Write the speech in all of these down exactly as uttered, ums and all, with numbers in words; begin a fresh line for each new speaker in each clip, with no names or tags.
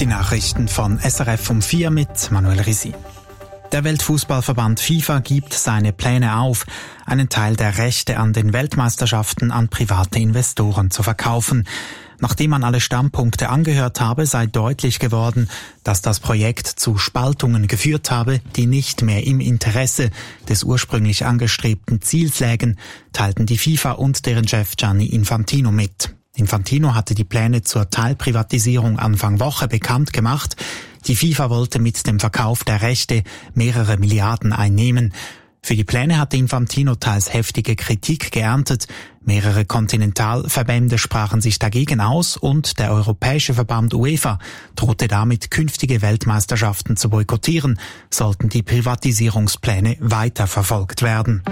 Die Nachrichten von S R F um vier mit Manuel Risi. Der Weltfußballverband FIFA gibt seine Pläne auf, einen Teil der Rechte an den Weltmeisterschaften an private Investoren zu verkaufen. Nachdem man alle Standpunkte angehört habe, sei deutlich geworden, dass das Projekt zu Spaltungen geführt habe, die nicht mehr im Interesse des ursprünglich angestrebten Ziels lägen, teilten die FIFA und deren Chef Gianni Infantino mit. Infantino hatte die Pläne zur Teilprivatisierung Anfang Woche bekannt gemacht. Die FIFA wollte mit dem Verkauf der Rechte mehrere Milliarden einnehmen. Für die Pläne hatte Infantino teils heftige Kritik geerntet. Mehrere Kontinentalverbände sprachen sich dagegen aus und der Europäische Verband UEFA drohte damit, künftige Weltmeisterschaften zu boykottieren, sollten die Privatisierungspläne weiterverfolgt werden.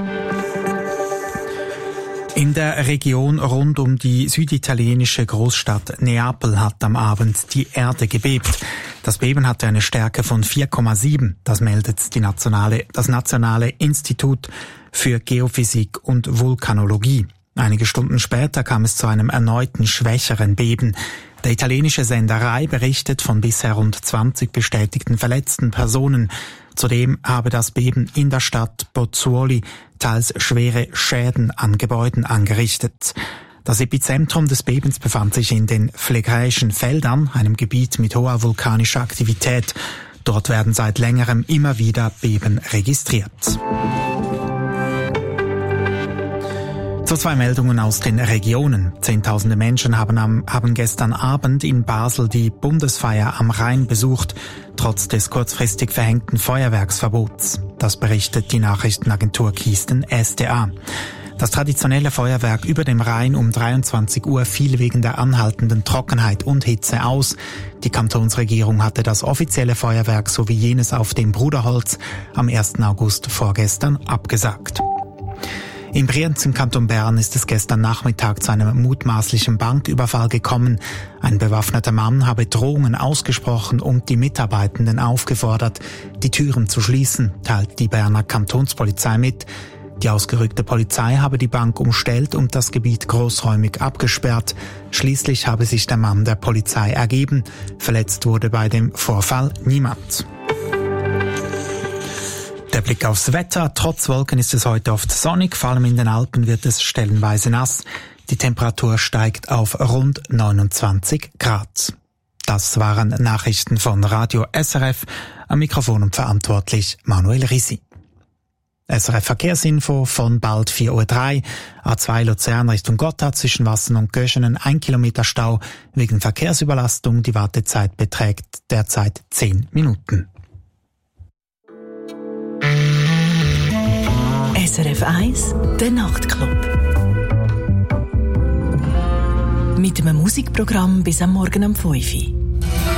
In der Region rund um die süditalienische Großstadt Neapel hat am Abend die Erde gebebt. Das Beben hatte eine Stärke von vier Komma sieben. Das meldet die nationale, das Nationale Institut für Geophysik und Vulkanologie. Einige Stunden später kam es zu einem erneuten schwächeren Beben. Der italienische Sender Rai berichtet von bisher rund zwanzig bestätigten verletzten Personen. Zudem habe das Beben in der Stadt Pozzuoli teils schwere Schäden an Gebäuden angerichtet. Das Epizentrum des Bebens befand sich in den Phlegräischen Feldern, einem Gebiet mit hoher vulkanischer Aktivität. Dort werden seit längerem immer wieder Beben registriert. So zwei Meldungen aus den Regionen. Zehntausende Menschen haben, am, haben gestern Abend in Basel die Bundesfeier am Rhein besucht, trotz des kurzfristig verhängten Feuerwerksverbots. Das berichtet die Nachrichtenagentur Kisten S D A. Das traditionelle Feuerwerk über dem Rhein um dreiundzwanzig Uhr fiel wegen der anhaltenden Trockenheit und Hitze aus. Die Kantonsregierung hatte das offizielle Feuerwerk sowie jenes auf dem Bruderholz am ersten August vorgestern abgesagt. In Brienz im Kanton Bern ist es gestern Nachmittag zu einem mutmaßlichen Banküberfall gekommen. Ein bewaffneter Mann habe Drohungen ausgesprochen und die Mitarbeitenden aufgefordert, die Türen zu schließen, teilt die Berner Kantonspolizei mit. Die ausgerückte Polizei habe die Bank umstellt und das Gebiet großräumig abgesperrt. Schließlich habe sich der Mann der Polizei ergeben. Verletzt wurde bei dem Vorfall niemand. Der Blick aufs Wetter. Trotz Wolken ist es heute oft sonnig, vor allem in den Alpen wird es stellenweise nass. Die Temperatur steigt auf rund neunundzwanzig Grad. Das waren Nachrichten von Radio S R F. Am Mikrofon und verantwortlich Manuel Risi. S R F Verkehrsinfo von bald vier Uhr drei. A zwei Luzern Richtung Gotthard zwischen Wassen und Göschenen ein Kilometer Stau wegen Verkehrsüberlastung. Die Wartezeit beträgt derzeit zehn Minuten.
S R F eins, der Nachtclub. Mit einem Musikprogramm bis am Morgen um fünf Uhr.